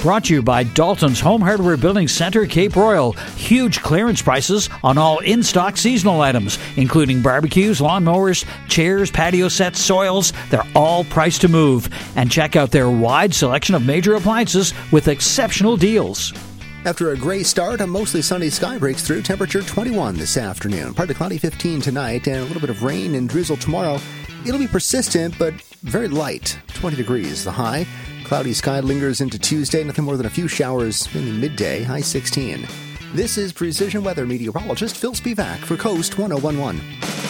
Brought to you by Dalton's Home Hardware Building Center, Cape Royal. Huge clearance prices on all in-stock seasonal items, including barbecues, lawnmowers, chairs, patio sets, soils. They're all priced to move. And check out their wide selection of major appliances with exceptional deals. After a gray start, a mostly sunny sky breaks through. Temperature 21 this afternoon. Partly cloudy 15 tonight, and a little bit of rain and drizzle tomorrow. It'll be persistent, but very light. 20 degrees the high. Cloudy sky lingers into Tuesday. Nothing more than a few showers in the midday. High 16. This is Precision Weather meteorologist Phil Spivak for Coast 1011.